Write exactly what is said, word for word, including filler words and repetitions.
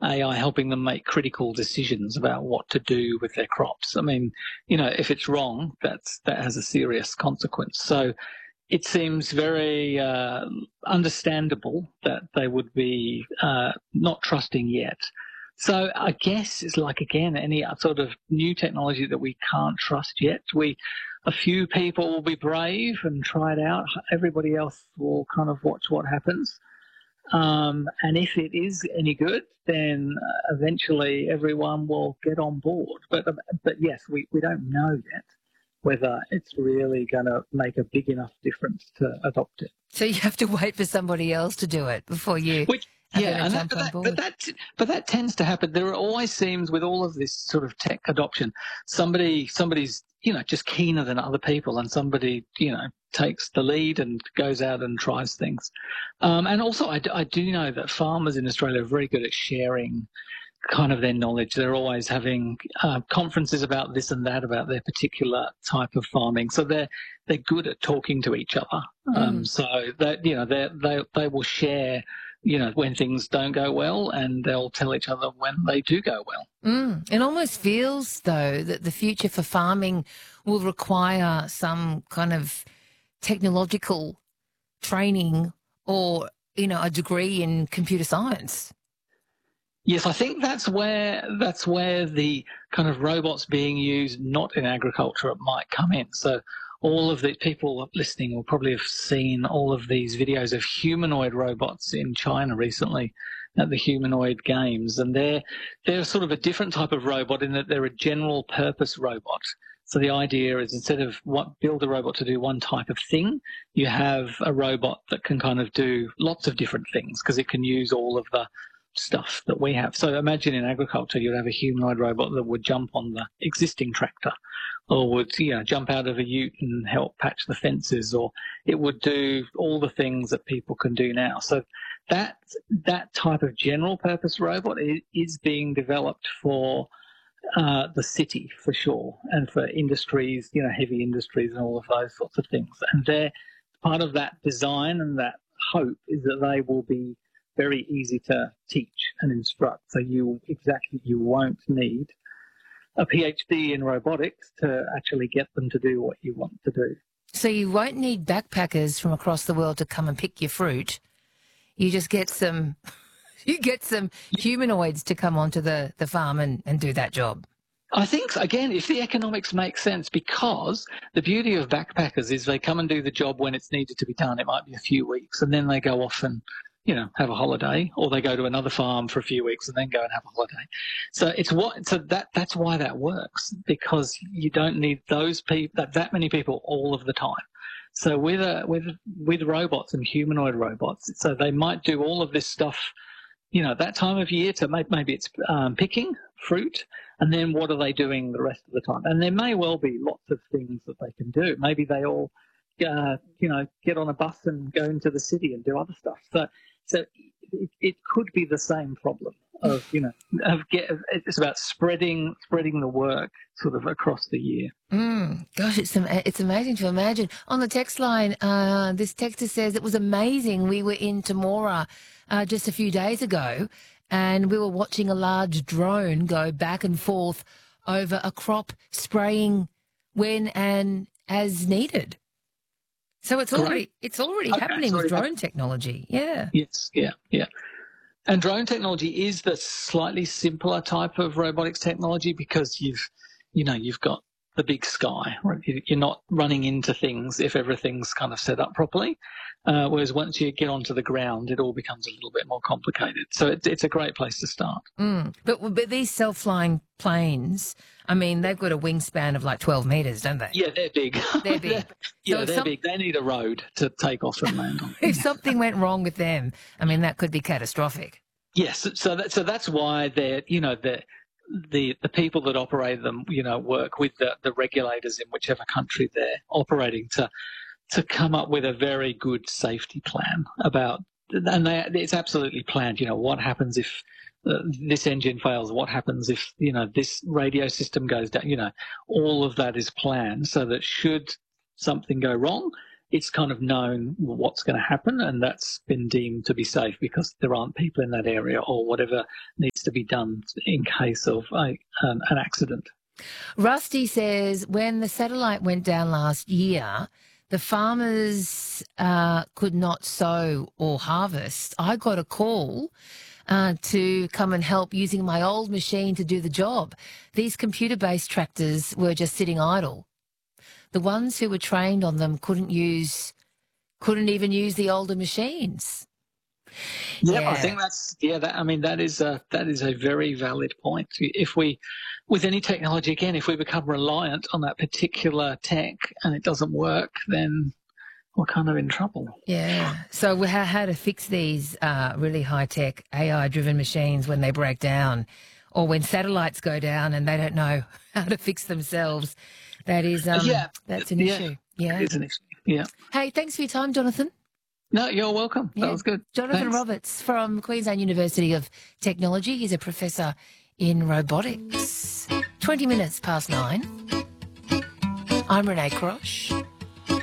A I helping them make critical decisions about what to do with their crops. I mean, you know, if it's wrong, that's that has a serious consequence. So it seems very uh, understandable that they would be uh, not trusting yet. So I guess it's like, again, any sort of new technology that we can't trust yet. We, a few people will be brave and try it out. Everybody else will kind of watch what happens. Um, and if it is any good, then uh, eventually everyone will get on board. But but yes, we, we don't know yet whether it's really going to make a big enough difference to adopt it. So you have to wait for somebody else to do it before you Which, are yeah, going and to that, jump but, on that, board. but, that, but that tends to happen. There always seems, with all of this sort of tech adoption, somebody somebody's, you know, just keener than other people, and somebody, you know, takes the lead and goes out and tries things. Um, and also, I, I do know that farmers in Australia are very good at sharing kind of their knowledge. They're always having uh, conferences about this and that, about their particular type of farming. So they're they're good at talking to each other. Um, Mm. so that, you know, they they they will share, you know, when things don't go well, and they'll tell each other when they do go well. Mm. It almost feels, though, that the future for farming will require some kind of technological training or, you know, a degree in computer science. Yes, I think that's where that's where the kind of robots being used, not in agriculture, might come in. So all of the people listening will probably have seen all of these videos of humanoid robots in China recently at the Humanoid Games, and they're they're sort of a different type of robot in that they're a general purpose robot. So the idea is, instead of what build a robot to do one type of thing, you have a robot that can kind of do lots of different things because it can use all of the stuff that we have. So imagine in agriculture, you'd have a humanoid robot that would jump on the existing tractor, or would, you know, jump out of a ute and help patch the fences, or it would do all the things that people can do now. So that that type of general purpose robot is, is being developed for uh, the city for sure, and for industries, you know, heavy industries and all of those sorts of things. And they're part of that design, and that hope is that they will be very easy to teach and instruct. So you exactly you won't need a PhD in robotics to actually get them to do what you want to do. So you won't need backpackers from across the world to come and pick your fruit. You just get some, you get some humanoids to come onto the, the farm and, and do that job. I think, again, if the economics make sense, because the beauty of backpackers is they come and do the job when it's needed to be done. It might be a few weeks, and then they go off and, you know, have a holiday, or they go to another farm for a few weeks and then go and have a holiday. So it's what, so that, that's why that works, because you don't need those people, that, that many people all of the time. So with, a, with, with robots and humanoid robots, so they might do all of this stuff, you know, that time of year, to maybe, maybe it's um, picking fruit, and then what are they doing the rest of the time? And there may well be lots of things that they can do. Maybe they all, uh, you know, get on a bus and go into the city and do other stuff. So, so it, it could be the same problem of, you know, of get, it's about spreading spreading the work sort of across the year. Mm, gosh, it's it's amazing to imagine. On the text line, uh, this texter says it was amazing. We were in Temora uh, just a few days ago, and we were watching a large drone go back and forth over a crop, spraying when and as needed. So it's Great. already it's already Okay, happening it's with already drone happening. technology. Yeah. Yes, yeah, yeah. And drone technology is the slightly simpler type of robotics technology, because you've, you know, you've got the big sky, right? You're not running into things if everything's kind of set up properly. Uh, whereas once you get onto the ground, it all becomes a little bit more complicated. So it's, it's a great place to start. Mm. But but these self-flying planes, I mean, they've got a wingspan of like twelve meters, don't they? Yeah, they're big. They're big. they're, yeah, so they're some, big. They need a road to take off and land on. if something went wrong with them, I mean, that could be catastrophic. Yes, so that, so that's why they're, you know, the the the people that operate them, you know, work with the, the regulators in whichever country they're operating to to come up with a very good safety plan about, and they, it's absolutely planned. You know, what happens if uh, this engine fails? What happens if, you know, this radio system goes down? You know, all of that is planned so that should something go wrong, it's kind of known what's going to happen, and that's been deemed to be safe because there aren't people in that area or whatever needs to be done in case of a, an, an accident. Rusty says when the satellite went down last year, the farmers uh, could not sow or harvest. I got a call uh, to come and help using my old machine to do the job. These computer-based tractors were just sitting idle. The ones who were trained on them couldn't use, couldn't even use the older machines. Yeah, Yeah. I think that's yeah. That, I mean, that is a that is a very valid point. If we, with any technology, again, if we become reliant on that particular tech and it doesn't work, then we're kind of in trouble. Yeah. So we how, how to fix these uh, really high-tech A I-driven machines when they break down, or when satellites go down and they don't know how to fix themselves. That is, um, yeah, that's an yeah, issue. Yeah. it is an issue. Yeah. Hey, thanks for your time, Jonathan. No, you're welcome. Yeah. That was good. Jonathan Thanks. Roberts from Queensland University of Technology. He's a professor in robotics. twenty minutes past nine. I'm Renee Crosh.